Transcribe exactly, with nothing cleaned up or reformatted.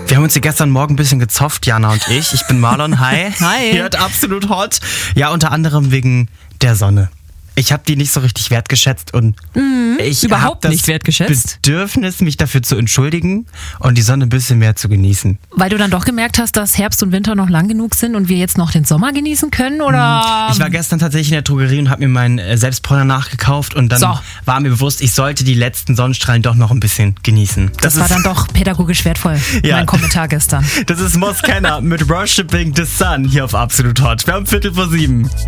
Wir haben uns hier gestern Morgen ein bisschen gezofft, Jana und ich. Ich bin Marlon, hi. Hi. Ihr hört absolut hot. Ja, unter anderem wegen der Sonne. Ich habe die nicht so richtig wertgeschätzt und Mhm, ich überhaupt hab das nicht wertgeschätzt. Bedürfnis, mich dafür zu entschuldigen und die Sonne ein bisschen mehr zu genießen. Weil du dann doch gemerkt hast, dass Herbst und Winter noch lang genug sind und wir jetzt noch den Sommer genießen können, oder? Ich war gestern tatsächlich in der Drogerie und habe mir meinen äh, Selbstbräuner nachgekauft und dann So. war mir bewusst, ich sollte die letzten Sonnenstrahlen doch noch ein bisschen genießen. Das, war dann doch pädagogisch wertvoll, Ja. mein Kommentar gestern. Das ist Moss Kenner mit Worshipping the Sun hier auf Absolut Hot. Wir haben Viertel vor sieben.